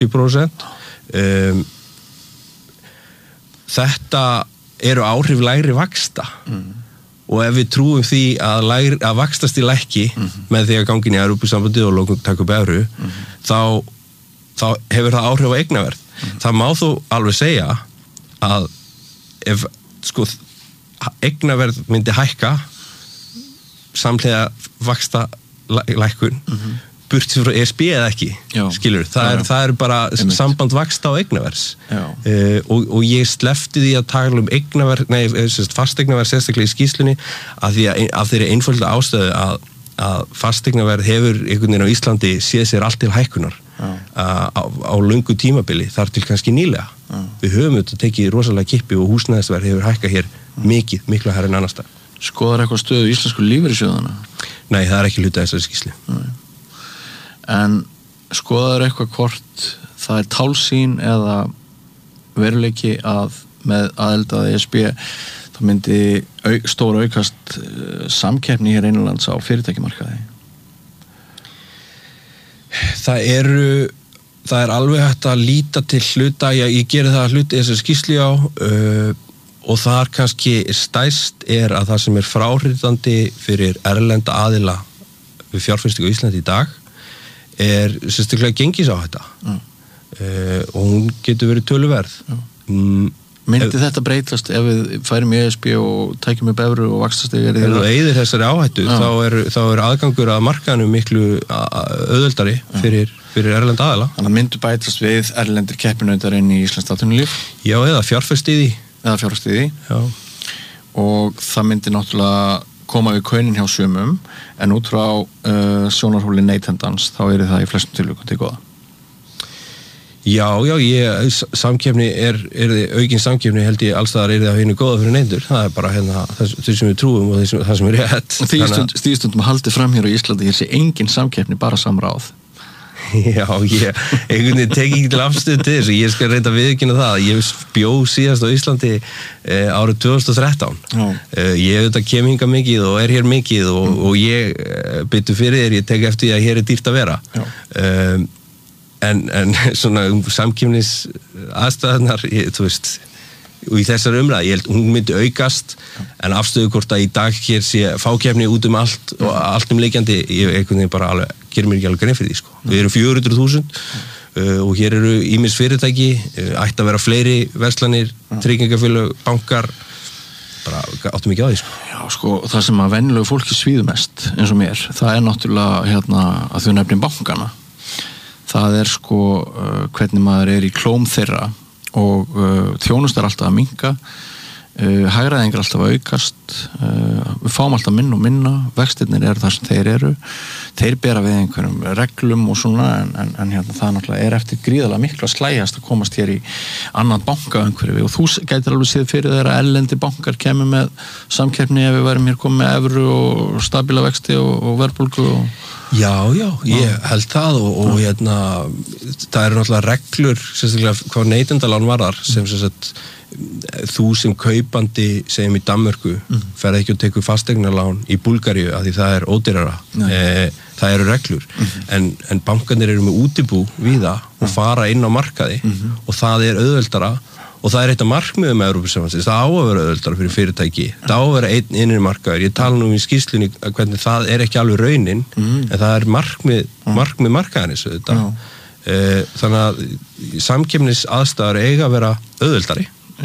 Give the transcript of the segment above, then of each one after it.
40%. Þetta eru áhrif lægri vaxta og ef við trúum því að vaxtasti lækki með því að gangin í Evrópusambandið og lokum taka upp evru, þá hefur það áhrif á eignaverð. Það má þó alveg segja að ef sko eignaverð myndi hækka samhliða vaxta lækkun burtið frá ESB eða ekki, skilur, það er bara samband vaxta og eignaverðs og ég sleppti því að tala fasteignaverð sérstaklega í skýrslunni af þeirri einföldu ástæðu að fasteignaverð hefur einhvern veginn á Íslandi séð sér allt til hækkunar á löngu tímabili, þar til kannski nýlega. Við höfum þetta tekið rosalega kippi og húsnæðisverð hefur hækkað hér miklu hærra en annars staðar. Skoðar eitthvað stöðu íslensku lífeyrissjóðanna? Nei, það er ekki hluti af þessari skýrslu. En skoðar eitthvað hvort það er tálsýn eða veruleiki að með aðild að ESB þá myndi stóra aukast samkeppni hér innanlands á fyrirtækjamarkaði? Það er alveg hægt að líta til hluta, ég geri það hluti þessari skýrslu á og þar kannski stærst að það sem er fráhrindandi fyrir erlenda aðila við fjárfestingu í Íslandi í dag er sérstaklega gengisáhætta og hún getur verið töluverð. Myndi þetta breytast ef við færum í ESB og tækjum upp evru og vaxtastig? Ef þú eyðir þessari áhættu þá er aðgangur að markaðanum miklu auðveldari fyrir erlenda aðila. Þannig að myndu bætast við erlendir keppinautar inn í Íslands atvinnulíf? Já, eða fjárfestiði. Og það myndi náttúrulega koma við kaunin hjá sumum en út frá sjónarhóli neytendans þá er það í flestum tilvikum til góða. Já, samkeppni aukin samkeppni held ég alls staðar það hinu góða fyrir neytendur. Það er bara þau sem við trúum og það sem er rétt. Því stundum haldið fram hér á Íslandi hér sé engin samkeppni, bara samráð. Já, ég einhvern veginn tek ekki til afstöðu til þessu, ég skal reynda viðurkenna það að ég bjó síðast á Íslandi árið 2013. Ég auðvitað kem hingað mikið og er hér mikið og ég byttu fyrir þér, ég tek eftir því að hér er dýrt að vera. En svona samkeppnis aðstæðunar, þú veist, og í þessari umræðu, ég held hún myndi aukast en afstöðu hvort að í dag hér sé fákeppni út allt og allt leikjandi, ég einhvern veginn bara alveg gerir mér ekki alveg grein fyrir því, sko. Við erum 400.000 og hér eru ýmis fyrirtæki, ætti að vera fleiri verslanir, tryggingafélög, bankar, bara áttum ekki á því, sko. Já, sko, það sem að venjulegu fólki svíður mest, eins og mér, það er náttúrulega að þau nefnir bankana. Það er sko hvernig maður er í klóm þeirra og þjónust er alltaf að minnka, hagræðingar alltaf að aukast, við fáum alltaf minna og minna, vextirnir eru þar sem þeir bera við einhverjum reglum og svona en það náttúrulega er eftir gríðarlega miklu að slægjast að komast hér í annan bankaumhverfi og þú gætir alveg séð fyrir þeirra erlendi bankar kemur með samkeppni ef við værum hér komið með evru og stabíla vexti og verðbólgu og Já, ég held það og það eru náttúrulega reglur sérstaklega hvað neytendalán varðar sem þú sem kaupandi segjum í Danmörku ferð ekki að tekur fasteignalán í Búlgaríu af því það er ódýrara. Það eru reglur en bankarnir eru með útibú víða og fara inn á markaði og það er auðveldara og það er eitt af markmiðum með Evrópusambandsins, það á að vera auðveldara fyrir fyrirtæki, það á að vera einn innri markaður, ég tala nú í skýrslunni hvernig það er ekki alveg raunin, en það er markmið markaðarins auðvitað. Þannig að samkeppnis aðstæður eiga að vera auðveldari.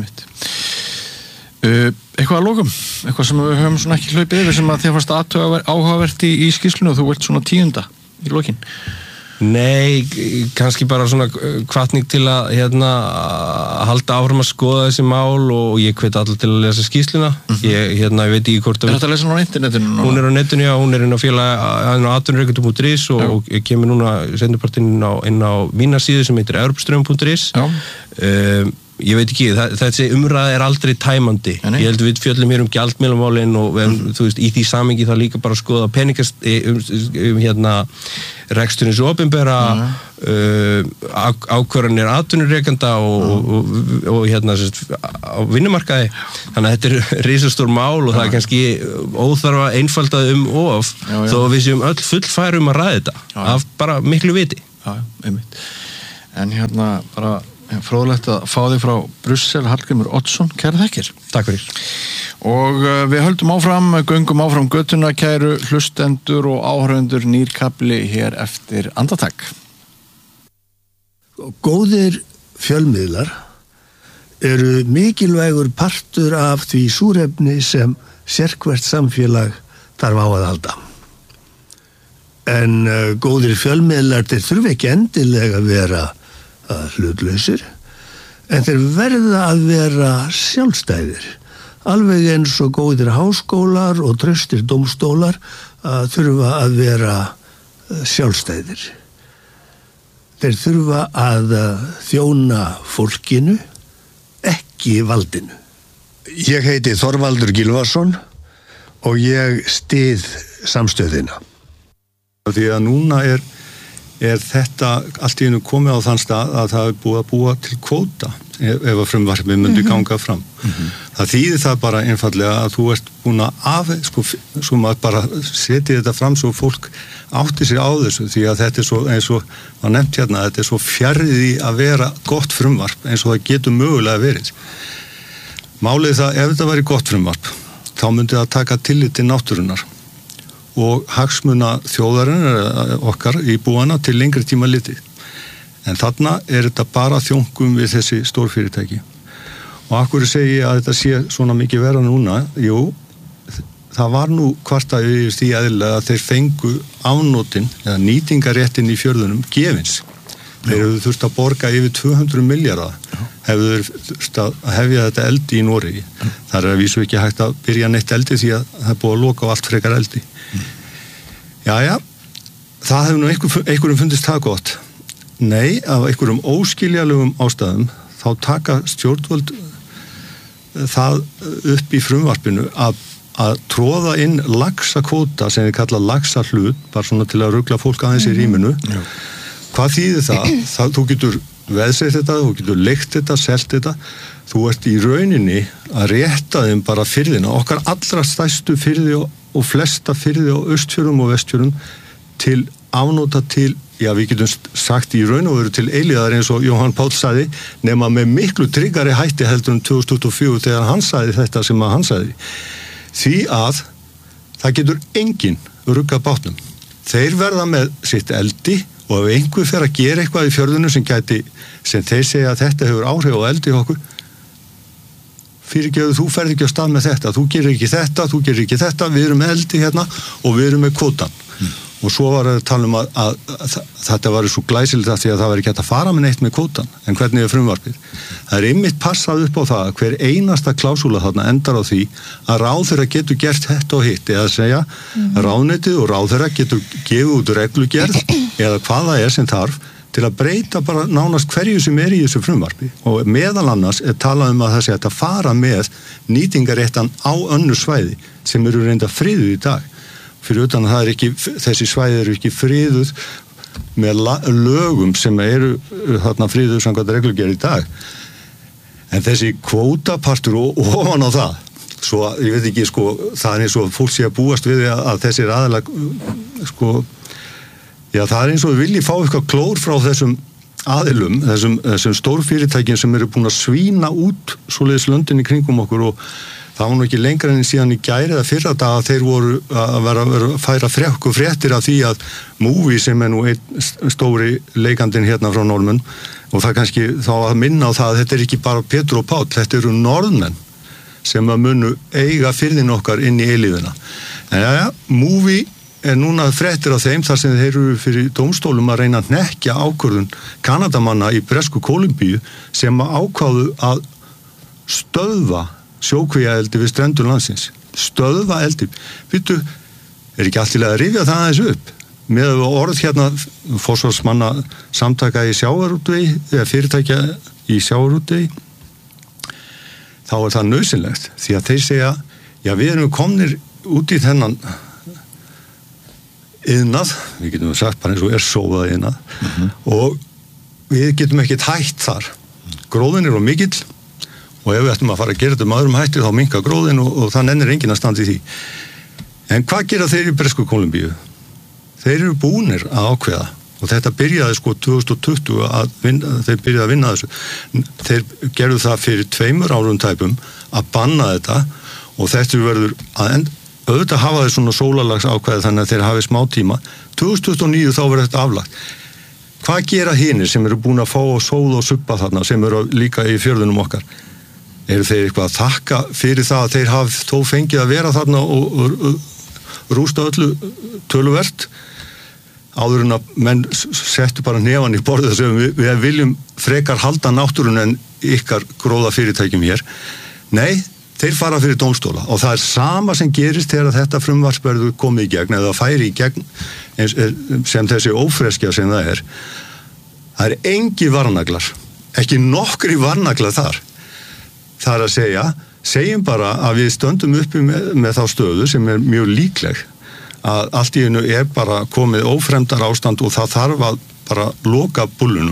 Eitthvað að lokum, eitthvað sem við höfum svona ekki hlaupið yfir sem að þér fannst áhugavert í skýrslunni og þú vilt svona 10. í lokin? Nei, kannski bara svona hvatning til að halda áfram að skoða þessi mál og ég hvet allir til að lesa skýrsluna. Ég veit ekki hvort að... Er þetta að lesa hún á internetinu? Hún er á netinu, já, hún er inn á atvinnurekendur.is og ég kemur núna seinnipartinn inn á mína síðu sem heitir europaströmmur.is. Ég veit ekki, þessi umræða er aldrei tæmandi. Ég held við fjöllum hér gjaldmiðlamálin og þú veist, í því samingi það líka bara að skoða peningast reksturins opinbera ákvarðanir atvinnurekenda og á vinnumarkaði. Þannig að þetta er risastór mál og það er kannski óþarfa einfaldað of þó við séum öll fullfærum að ræða þetta af bara miklu viti. Já, einmitt. En hérna bara fróðlegt að fá þig frá Brussel, Hallgrímur Oddsson, kærar þakkir. Takk fyrir. Og við höldum áfram, göngum áfram göttuna, kæru hlustendur og áhörfundur, nýr kafli hér eftir andartak. Góðir fjölmiðlar eru mikilvægur partur af því súrefni sem sérhvert samfélag þarf á að halda. En góðir fjölmiðlar, þeir þurfa ekki endilega að vera hlutlausir, en þeir verða að vera sjálfstæðir. Alveg eins og góðir háskólar og traustir dómstólar þurfa að vera sjálfstæðir. Þeir þurfa að þjóna fólkinu, ekki valdinu. Ég heiti Þorvaldur Gylfason og ég styð samstöðina. Því að núna er þetta allt í einu komið á þann stað að það er búið að búa til kvóta ef að frumvarpið myndi ganga fram. Það þýðir það bara einfallega að þú ert búin að svo maður bara setja þetta fram svo fólk átti sér á þessu, því að þetta er svo, eins og var nefnt hérna, þetta er svo fjarri að vera gott frumvarp eins og það getur mögulega verið. Málið það, ef þetta væri gott frumvarp, þá myndi það taka tillit til náttúrunnar og hagsmuna þjóðarinnar okkar íbúana til lengri tíma litið. En þarna er þetta bara þjónkum við þessi stórfyrirtæki. Og af hverju segi ég að þetta sé svona mikið vera núna? Jú, það var nú kvartað yfir því eðlilega að þeir fengu afnotin eða nýtingaréttin í fjörðunum gefins. Þeir hefðu þurft að borga yfir 200 milljarða hefðu þurft að hefja þetta eldi í Noregi. Það er að vísu ekki hægt að byrja neitt eldi því að það er búið að loka á allt frekar eldi. Jæja, það hefur nú einhverjum fundist það gott. Nei, af einhverjum óskiljanlegum ástæðum þá taka stjórnvöld það upp í frumvarpinu að tróða inn laxakvóta sem við kalla laxahlut, bara svona til að rugla fólk aðeins í rýminu. Hvað þýðir það? Þú getur veðsett þetta, þú getur leigt þetta, selt þetta. Þú ert í rauninni að rétta þeim bara firðina, okkar allra stærstu firði og flesta firði á Austfjörðum og Vestfjörðum til afnota til, já við getum sagt í raun og veru til eilíðar eins og Jóhann Páll sagði, nema með miklu tryggari hætti heldur um 2024 þegar hann sagði þetta sem að hann sagði. Því að það getur enginn ruggað bátnum. Þeir verða með sitt eldi og ef einhver fer að gera eitthvað í fjörðunum sem þeir segja að þetta hefur áhrif á eldi okkur, fyrirgefðu, þú ferð ekki á stað með þetta, þú gerir ekki þetta, við erum með eldi hérna og við erum með kvótan. Og svo var að tala um að þetta var svo glæsilegt að því að það var ekki hægt að fara með neitt með kvótan, en hvernig er frumvarpið? Það er einmitt passað upp á það að hver einasta klásúla þarna endar á því að ráðherra getur gert þetta og hitt, eða að segja ráðuneytið og ráðherra getur gefið út reglugerð eða hvað það er sem þarf til að breyta bara nánast hverju sem er í þessu frumvarpi. Og meðal annars er talað um að það sé að fara með nýtingaréttan á önnur svæði sem eru reynda friðuð í dag. Fyrir utan að það er ekki, þessi svæði eru ekki friðuð með lögum sem eru þarna friðuð samkvæmt reglugerð í dag. En þessi kvótapartur og ofan á það, svo ég veit ekki, það er eins og fólk sé að búast við að þessir aðalag, já það er eins og við viljum fá eitthvað klór frá þessum aðilum, þessum stórfyrirtækjum sem eru búin að svína út svoleiðis löndin í kringum okkur og það var nú ekki lengra en síðan í gær eða fyrra dag að þeir voru að vera að færa fréttir af því að Movi sem er nú einn stóri leikandinn hérna frá Norðmenn og það kannski þá að minna á það að þetta er ekki bara Pétur og Páll, þetta eru Norðmenn sem að munu eiga firðin okkar inn í eilífina. En Movi er núna fréttir af þeim þar sem þeir eru fyrir dómstólum að reyna að hnekkja ákvörðun Kanadamanna í Bresku Kólumbíu sem ákváðu að stöðva sjókvíaeldi við strendur landsins. Stöðva eldi. Vittu, er ekki allt til að rifja það aðeins upp? Með orð hérna forsvarsmanna samtaka í sjávarútvegi eða fyrirtækja í sjávarútvegi þá er það nauðsynlegt því að þeir segja, já við erum komnir út í þennan iðnað, við getum sagt bara eins og er sóðað iðnað og við getum ekkert hætt þar. Gróðin er of mikill og ef við ættum að fara að gera þetta með öðrum hætti þá minnka gróðin og það nennir enginn að standa í því. En hvað gera þeir í Bresku Kólumbíu? Þeir eru búnir að ákveða og þetta byrjaði sko 2020 þeir byrjaði að vinna þessu. Þeir gerðu það fyrir 2 árum tæpum að banna þetta og þetta verður að auðvitað hafa þeir svona sólarlags ákvæði þannig að þeir hafi smá tíma. 2029 þá verður þetta aflagt. Hvað gera hinir sem eru búin að fá sóð og suppa þarna sem eru líka í fjörðunum okkar? Eru þeir eitthvað að þakka fyrir það að þeir hafi þó fengið að vera þarna og rústa öllu töluvert áður en að menn settu bara nefan í borðið þess að við viljum frekar halda náttúrun en ykkar gróða fyrirtækjum hér. Nei, þeir fara fyrir dómstóla og það sama sem gerist þegar þetta frumvarp verður komið í gegn eða færi í gegn sem þessi ófreskja sem það er. Það er engi varnaglar, ekki nokkri varnaglar þar. Það er að segja, segjum bara að við stöndum uppi með þá stöðu sem er mjög líkleg að allt í einu er bara komið ófremdar ástand og það þarf að bara loka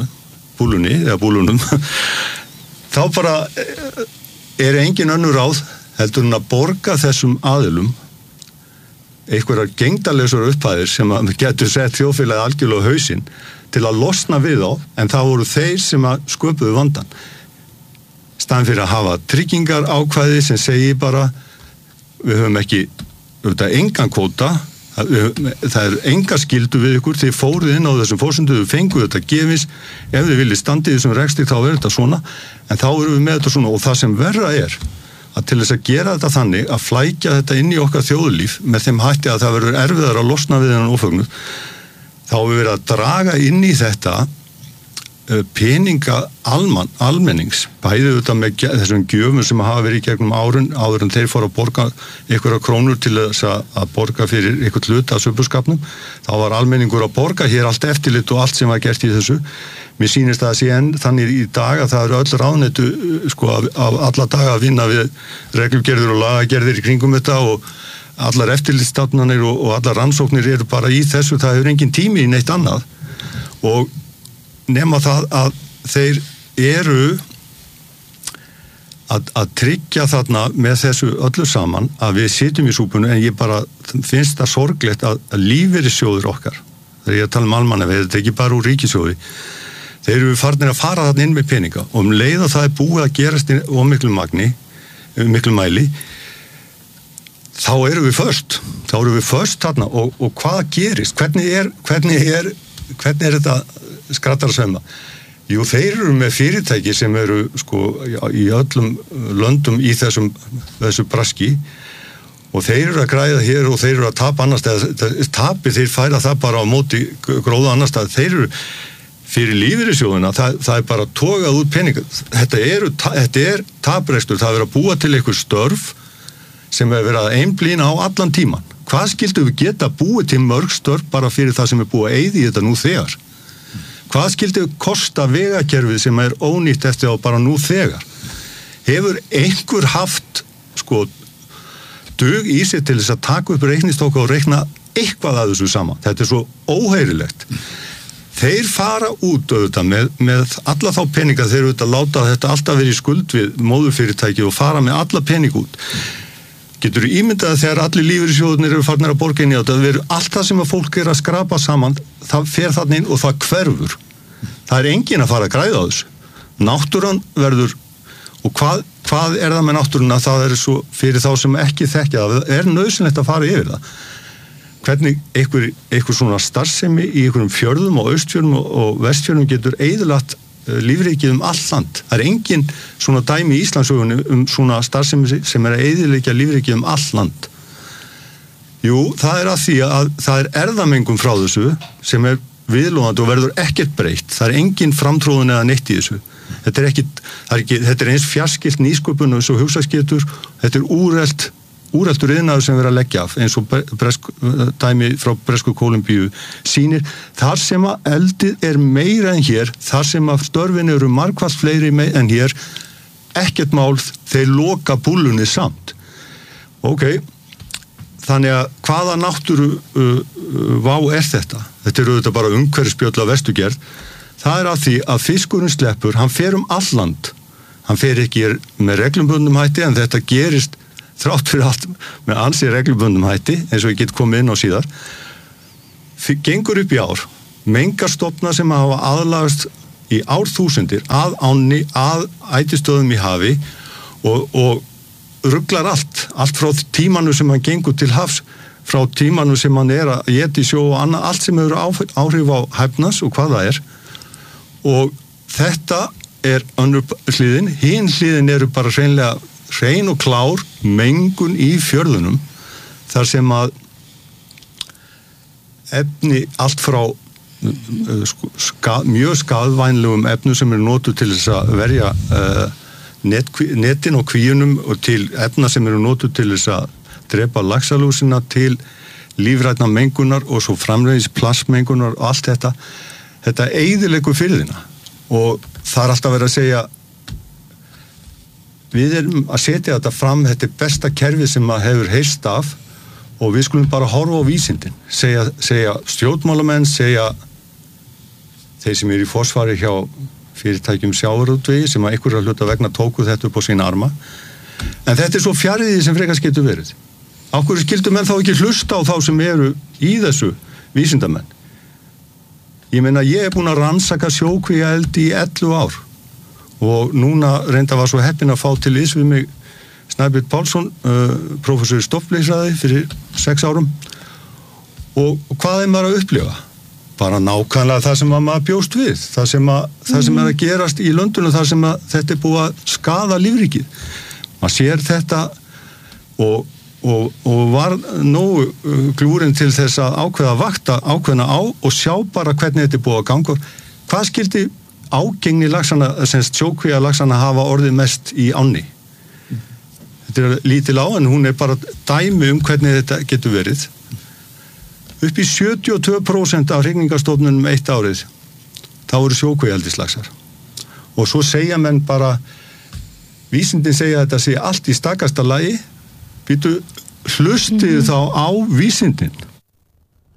búlunum þá bara er engin önnur ráð heldur en að borga þessum aðilum einhverjar gengdarleysar upphæðir sem að getur sett þjóðfélagið algjörlega á hausinn til að losna við á en það voru þeir sem að sköpuðu vandan. Staðan fyrir að hafa tryggingar ákvæði sem segir bara við höfum ekki engan kvóta, það er enga skyldu við ykkur, þið fóruð inn á þessum fórsendum, þið fenguð þetta gefins ef þið viljið standa í þessum rekstri þá er þetta svona, en þá erum við með þetta svona og það sem verra er að til þess að gera þetta þannig að flækja þetta inn í okkar þjóðlíf með þeim hætti að það verður erfiðar að losna við þennan ófögnuð, þá hefur verið að draga inn í þetta peninga almennings, bæði auðvitað með þessum gjöfum sem hafa verið í gegnum áður en þeir fóru að borga einhverja krónur til þess að borga fyrir einhvern hluta af söpbuskapnum, þá var almenningur að borga hér allt eftirlit og allt sem var gert í þessu. Mér sýnist að sé enn þannig í dag að það eru öll ráðuneytu sko af alla daga að vinna við reglugerðir og lagagerðir í kringum þetta og allar eftirlitsstofnanir og allar rannsóknir eru bara í þessu, það hefur engin tími í neitt annað og nema það að þeir eru að tryggja þarna með þessu öllu saman að við sitjum í súpunum en ég bara finnst það sorglegt að lífeyrissjóður okkar, þegar ég tala almannaveð, þetta er ekki bara úr ríkissjóði, þeir eru farnir að fara þarna inn með peninga og leið að það er búið að gerast í miklu mæli, þá erum við först þarna og hvað gerist, hvernig er þetta skrattar að sögma? Jú, þeir eru með fyrirtæki sem eru sko í öllum löndum í þessu braski og þeir eru að græða hér og þeir eru að tapa annars tapir þeir færa það bara á móti gróða annars þeir eru fyrir lífeyrissjóðuna, það er bara togað út peninga, þetta er taprekstur, það er verið að búa til einhver störf sem er verið að einblína á allan tíman. Hvað skildu við geta búið til mörg störf bara fyrir það sem er búið að eyða í þetta nú þegar? Hvað skildu kosta vegakerfið sem er ónýtt eftir á bara nú þegar? Hefur einhver haft sko dug í sig til þess að taka upp reiknistóka og reikna eitthvað að þessu saman? Þetta er svo óheyrilegt. Þeir fara út auðvitað með alla þá peninga, þeir auðvitað láta þetta alltaf verið í skuld við móðurfyrirtæki og fara með alla pening út. Getur ímyndað þegar allir lífeyrissjóðunir eru farnir að borga inn í þetta, það verður allt það sem að fólk er að skrapa saman, það fer þarna inn og það hverfur. Það er enginn að fara að græða á þessu. Náttúran verður, og hvað er það með náttúruna? Það er svo fyrir þá sem ekki þekkja það, er nauðsynlegt að fara yfir það. Hvernig einhver svona starfsemi í einhverjum fjörðum og austfjörðum og vestfjörðum getur eyðilagt lífríkið all land. Það er engin svona dæmi í Íslandssögunni svona starfsemi sem er að eyðileggja lífríkið all land. Jú, það er að því að það er erfðamengun frá þessu sem er viðlóðandi og verður ekkert breytt. Það er engin framtróðun eða neitt í þessu. Þetta er eins fjarskilt nýsköpun og svo hugsaðsgetur. Þetta er úreltur iðnaður sem verður að leggja af eins og dæmi frá Bresku Kólumbíu sýnir þar sem að eldið er meira en hér, þar sem að störfin eru margfalt fleiri en hér, ekkert mál, þeir loka búlunni samt. Ok, þannig að hvaða náttúru vá er þetta? Þetta eru auðvitað bara umhverfisspjöll af vestugerð. Það er að því að fiskurinn sleppur, hann fer all land. Hann fer ekki með reglubundum hætti en þetta gerist þrátt fyrir allt með ansi reglubundum hætti eins og ég get komið inn á síðar gengur upp í ár mengarstofna sem hafa aðlagast í árþúsundir að ánni, að ætistöðum í hafi og ruglar allt frá tímanu sem hann gengur til hafs, frá tímanu sem hann að éta í sjó og annað, allt sem hefur áhrif á hæfnas og hvað það er. Og þetta önnur hliðin, hin hliðin eru bara hreinlega hrein og klár mengun í fjörðunum, þar sem að efni allt frá mjög skaðvænlegum efnum sem notuð til þess að verja netin og kvíunum og til efna sem notuð til þess að drepa laxalúsina, til lífrænna mengunar og svo framvegis plastmengunar og allt þetta eyðileggur firðina. Og það alltaf verið að segja, við erum að setja þetta fram, þetta besta kerfi sem að hefur heyrst af, og við skulum bara horfa á vísindin, segja stjórnmálamenn, segja þeir sem í forsvari hjá fyrirtækjum sjávarútvegi sem að einhverja hluta vegna tóku þetta upp á sína arma. En þetta svo fjariði sem frekast getur verið. Á hverju skildu menn þá ekki hlusta á þá sem eru í þessu vísindamenn? Ég meina, ég búin að rannsaka sjókvíaeldi í 11 ár og núna reynda var svo heppin að fá til ís við mig Snæbjörn Pálsson, prófessor í stofnleysfræði fyrir 6 árum. Og hvað maður að upplifa? Bara nákvæmlega það sem maður bjóst við, það sem að gerast í löndunum, það sem að þetta búið að skaða lífríkið. Maður sér þetta og var nógu glúrin til þess að ákveða vakta ákveðna á og sjá bara hvernig þetta búið að ganga. Hvað skildi ágengni laxana, semst sjókvía laxana hafa orðið mest í ánni? Þetta lítil á, en hún bara dæmi hvernig þetta getur verið. Upp í 72% af hrygningarstofnunum eitt árið, þá eru sjókvíaeldislaxar. Og svo segja menn bara, vísindin segja að þetta sé allt í stakasta lagi, býtu hlustið þá á vísindin.